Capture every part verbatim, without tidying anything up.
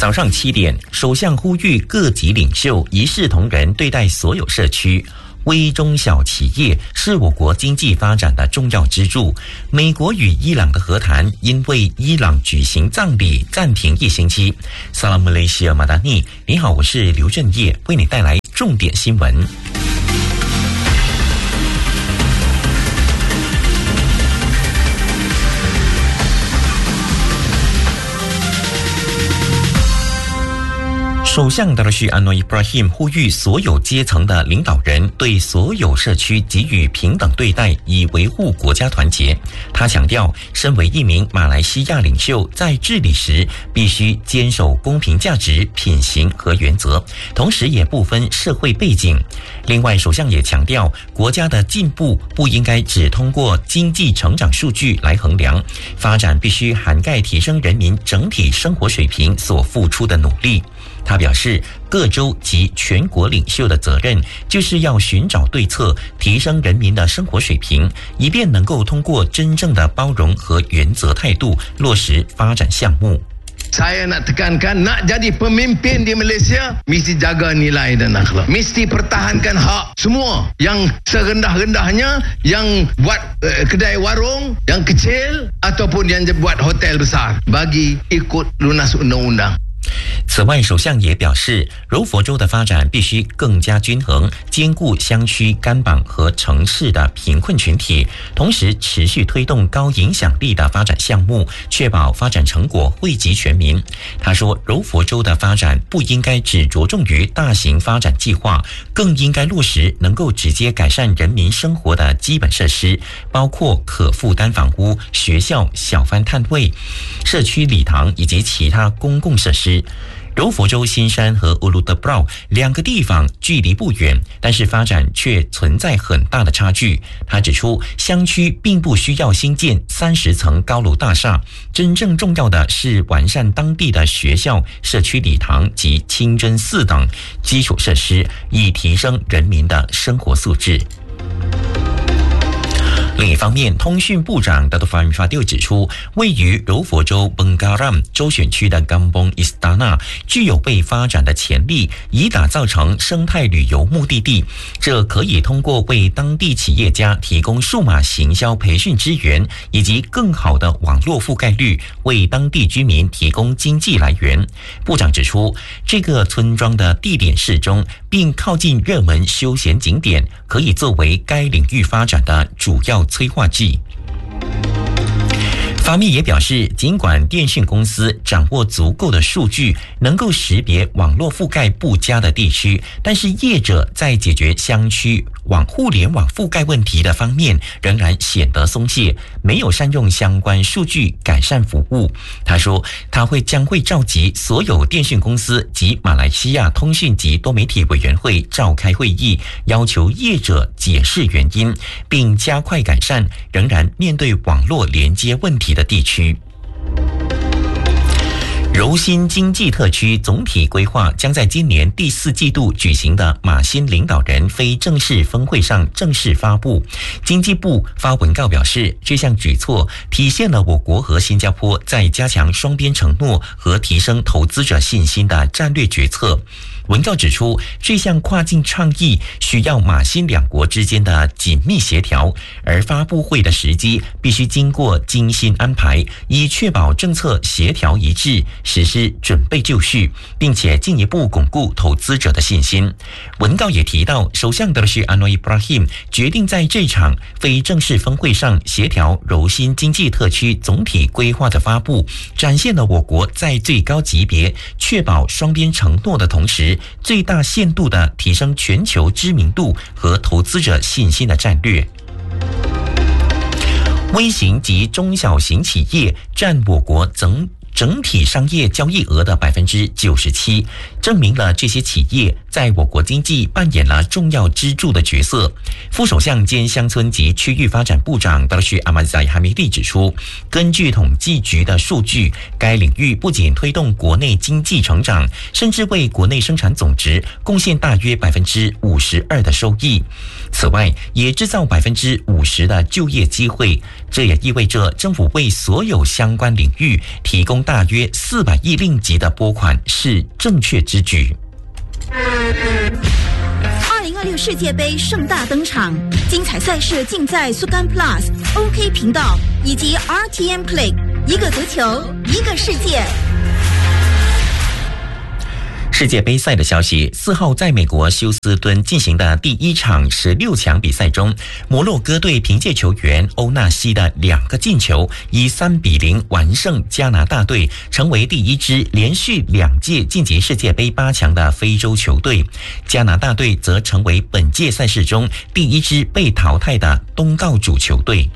早上七点，首相呼吁各级领袖一视同仁对待所有社区。微中小企业是我国经济发展的重要支柱。美国与伊朗的和谈因为伊朗举行葬礼暂停一星期。萨拉姆雷西尔马达尼，你好，我是刘振业，为你带来重点新闻。首相达拉什安诺伊布拉辛呼吁所有阶层的领导人对所有社区给予平等对待，以维护国家团结。他强调，身为一名马来西亚领袖，在治理时必须坚守公平价值、品行和原则，同时也不分社会背景。另外，首相也强调，国家的进步不应该只通过经济成长数据来衡量，发展必须涵盖提升人民整体生活水平所付出的努力。他表示，各州及全国领袖的责任就是要寻找对策，提升人民的生活水平，以便能够通过真正的包容和原则态度落实发展项目。 Saya nak tekankan, nak jadi pemimpin di Malaysia, mesti jaga nilai dan akhlak. Mesti pertahankan hak semua. Yang serendah-rendahnya, yang buat uh, kedai warung, yang kecil, ataupun yang buat hotel besar. Bagi ikut lunas undang-undang。 此外，首相也表示，柔佛州的发展必须更加均衡，兼顾乡区、干榜和城市的贫困群体，同时持续推动高影响力的发展项目，确保发展成果惠及全民。他说，柔佛州的发展不应该只着重于大型发展计划，更应该落实能够直接改善人民生活的基本设施，包括可负担房屋、学校、小贩摊位、社区礼堂以及其他公共设施。柔佛州新山和乌鲁德布劳两个地方距离不远，但是发展却存在很大的差距。他指出，乡区并不需要新建三十层高楼大厦，真正重要的是完善当地的学校、社区礼堂及清真寺等基础设施，以提升人民的生活素质。另一方面，通讯部长达多法米法蒂指出，位于柔佛州本嘎让州选区的甘邦伊斯达纳具有被发展的潜力，以打造成生态旅游目的地。这可以通过为当地企业家提供数码行销培训资源，以及更好的网络覆盖率，为当地居民提供经济来源。部长指出，这个村庄的地点适中，并靠近热门休闲景点，可以作为该领域发展的主要催化剂。法密也表示，尽管电讯公司掌握足够的数据，能够识别网络覆盖不佳的地区，但是业者在解决乡区网互联网覆盖问题的方面仍然显得松懈，没有善用相关数据改善服务。他说，他会将会召集所有电讯公司及马来西亚通讯及多媒体委员会召开会议，要求业者解释原因，并加快改善仍然面对网络连接问题的地区。柔新经济特区总体规划将在今年第四季度举行的马新领导人非正式峰会上正式发布。经济部发文告表示，这项举措体现了我国和新加坡在加强双边承诺和提升投资者信心的战略决策。文告指出，这项跨境倡议需要马新两国之间的紧密协调，而发布会的时机必须经过精心安排，以确保政策协调一致，实施准备就绪，并且进一步巩固投资者的信心。文告也提到，首相达拉什安诺伊布拉辛决定在这场非正式峰会上协调柔新经济特区总体规划的发布，展现了我国在最高级别确保双边承诺的同时，最大限度地提升全球知名度和投资者信心的战略。微型及中小型企业占我国整整体商业交易额的百分之九十七，证明了这些企业在我国经济扮演了重要支柱的角色。副首相兼乡村及区域发展部长达拉什阿马仔哈米利指出，根据统计局的数据，该领域不仅推动国内经济成长，甚至为国内生产总值贡献大约百分之五十二的收益。此外，也制造百分之五十的就业机会。这也意味着政府为所有相关领域提供大约四百亿令吉的拨款是正确之举。 二零二六世界杯盛大登场，精彩赛事尽在苏干 Plus、OK 频道以及 R T M Play， 一个足球，一个世界。 世界杯赛的消息，四号在美国休斯敦进行的第一场十六强比赛中，摩洛哥队凭借球员欧纳西的两个进球，以三比零完胜加拿大队，成为第一支连续两届晋级世界杯八强的非洲球队。加拿大队则成为本届赛事中第一支被淘汰的东道主球队。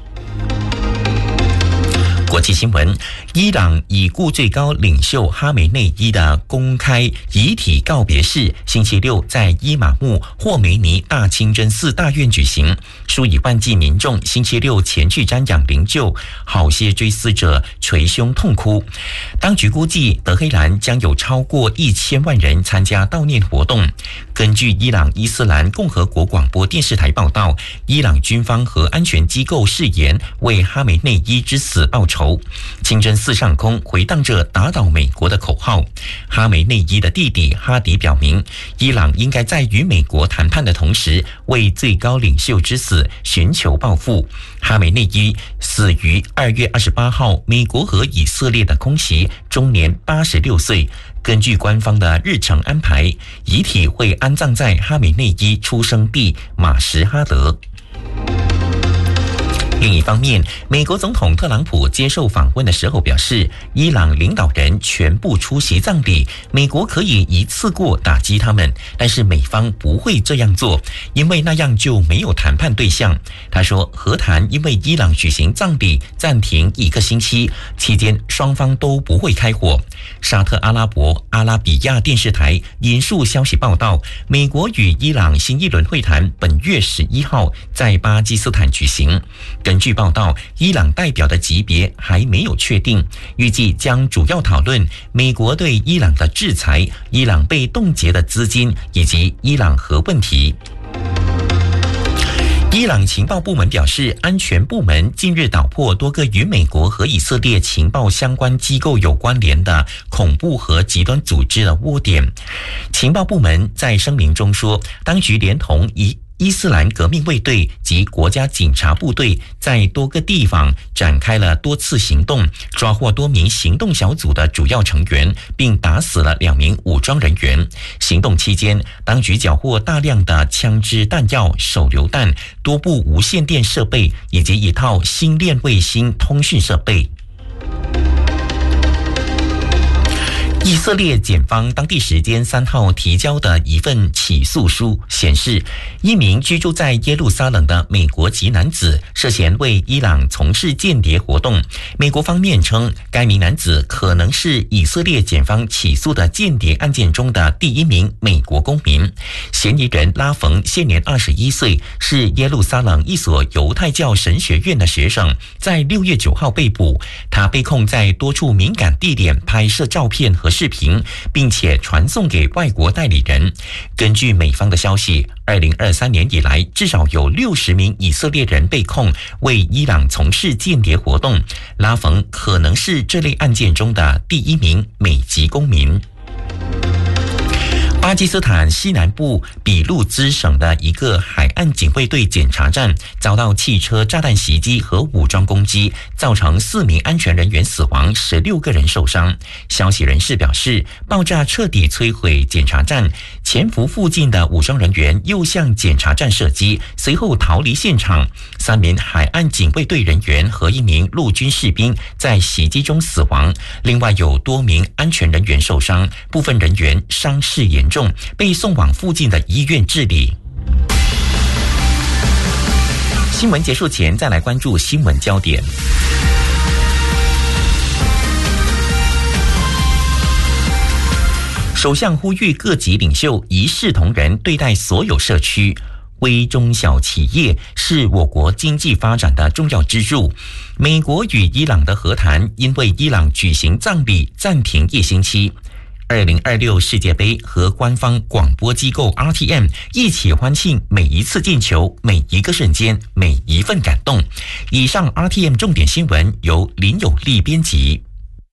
国际新闻，伊朗已故最高领袖哈梅内伊的公开遗体告别式星期六在伊玛目霍梅尼大清真寺大院举行，数以万计民众星期六前去瞻仰灵柩，好些追思者捶胸痛哭。当局估计德黑兰将有超过一千万人参加悼念活动。根据伊朗伊斯兰共和国广播电视台报道，伊朗军方和安全机构誓言为哈梅内伊之死报仇。清真寺上空回荡着打倒美国的口号。哈梅内伊的弟弟哈迪表明，伊朗应该在与美国谈判的同时，为最高领袖之死寻求报复。哈梅内伊死于二月二十八号美国和以色列的空袭，终年八十六岁。根据官方的日程安排，遗体会安葬在哈梅内伊出生地马什哈德。另一方面，美国总统特朗普接受访问的时候表示，伊朗领导人全部出席葬礼，美国可以一次过打击他们，但是美方不会这样做，因为那样就没有谈判对象。他说，和谈因为伊朗举行葬礼暂停一个星期，期间双方都不会开火。沙特阿拉伯阿拉比亚电视台引述消息报道，美国与伊朗新一轮会谈本月十一号在巴基斯坦举行。根据报道，伊朗代表的级别还没有确定，预计将主要讨论美国对伊朗的制裁、伊朗被冻结的资金以及伊朗核问题。伊朗情报部门表示，安全部门近日捣破多个与美国和以色列情报相关机构有关联的恐怖和极端组织的窝点。情报部门在声明中说，当局连同伊伊斯兰革命卫队及国家警察部队在多个地方展开了多次行动，抓获多名行动小组的主要成员，并打死了两名武装人员。行动期间，当局缴获大量的枪支弹药、手榴弹、多部无线电设备以及一套星链卫星通讯设备。以色列检方当地时间三号提交的一份起诉书显示，一名居住在耶路撒冷的美国籍男子涉嫌为伊朗从事间谍活动。美国方面称，该名男子可能是以色列检方起诉的间谍案件中的第一名美国公民。嫌疑人拉冯现年二十一岁，是耶路撒冷一所犹太教神学院的学生，在六月九号被捕。他被控在多处敏感地点拍摄照片和视频，并且传送给外国代理人。根据美方的消息，二零二三年以来，至少有六十名以色列人被控为伊朗从事间谍活动。拉冯可能是这类案件中的第一名美籍公民。巴基斯坦西南部比路兹省的一个海岸警卫队检查站遭到汽车炸弹袭击和武装攻击，造成四名安全人员死亡，十六个人受伤。消息人士表示，爆炸彻底摧毁检查站，潜伏附近的武装人员又向检查站射击，随后逃离现场。三名海岸警卫队人员和一名陆军士兵在袭击中死亡，另外有多名安全人员受伤，部分人员伤势严重，被送往附近的医院治理。新闻结束前，再来关注新闻焦点。首相呼吁各级领袖一视同仁对待所有社区。微中小企业是我国经济发展的重要支柱。美国与伊朗的和谈因为伊朗举行葬礼暂停一星期。二零二六世界杯和官方广播机构 R T M 一起欢庆每一次进球、每一个瞬间、每一份感动。以上 R T M 重点新闻由林有利编辑。